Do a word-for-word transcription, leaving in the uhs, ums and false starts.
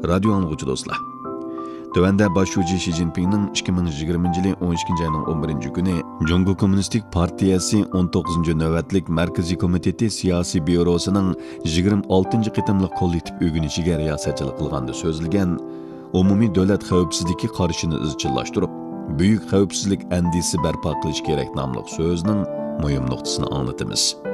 Radio anlıqçı dostlar. Tövəndə başçı Xi Jinping'nin ikki ming yigirmanchi yili o'n ikkinchi ayning o'n birinchi kuni Jungo Kommunistik Partiyasi o'n to'qqizinchi navbatlik Markaziy komiteti siyosiy byurosining yigirma oltinchi qitimliq kollektiv o'rganishiga riyosatchilik qilganda so'zilgan umumiy davlat xavfsizligi qarashini izchillashtirib, buyuk xavfsizlik andisi barpo qilish kerak nomli so'zning muhim nuqtasini anglatamiz.